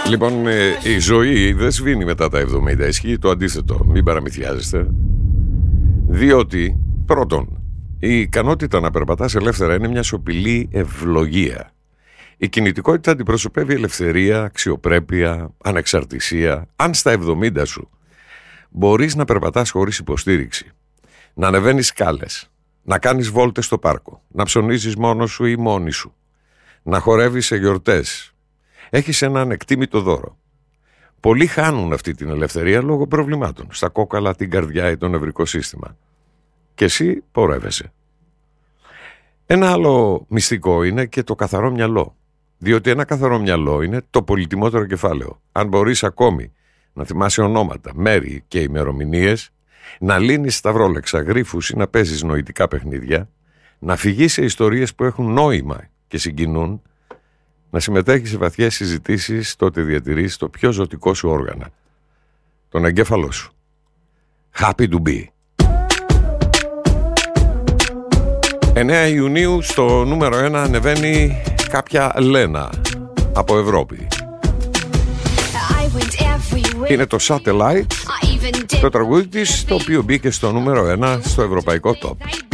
Λοιπόν, η ζωή δεν σβήνει μετά τα 70. Ισχύει το αντίθετο. Μην παραμυθιάζεστε. Διότι, πρώτον, η ικανότητα να περπατάς ελεύθερα είναι μια σοπηλή ευλογία. Η κινητικότητα αντιπροσωπεύει ελευθερία, αξιοπρέπεια, ανεξαρτησία. Αν στα 70 σου μπορείς να περπατάς χωρίς υποστήριξη, να ανεβαίνεις σκάλες, να κάνεις βόλτες στο πάρκο, να ψωνίζεις μόνος σου ή μόνη σου, να χορεύεις σε γιορτές, έχεις ένα ανεκτήμητο δώρο. Πολλοί χάνουν αυτή την ελευθερία λόγω προβλημάτων στα κόκαλα, την καρδιά ή το νευρικό σύστημα. Και εσύ πορεύεσαι. Ένα άλλο μυστικό είναι και το καθαρό μυαλό. Διότι ένα καθαρό μυαλό είναι το πολυτιμότερο κεφάλαιο. Αν μπορείς ακόμη να θυμάσαι ονόματα, μέρη και ημερομηνίες, να λύνεις σταυρόλεξα, γρίφους ή να παίζεις νοητικά παιχνίδια, να φυγείς σε ιστορίες που έχουν νόημα και συγκινούν, να συμμετέχεις σε βαθιές συζητήσεις, τότε διατηρείς το πιο ζωτικό σου όργανα, τον εγκέφαλό σου. Happy to be. 9 Ιουνίου στο νούμερο 1 ανεβαίνει κάποια Λένα από Ευρώπη. Είναι το Satellite, το τραγούδι της, το οποίο μπήκε στο νούμερο 1 στο ευρωπαϊκό top.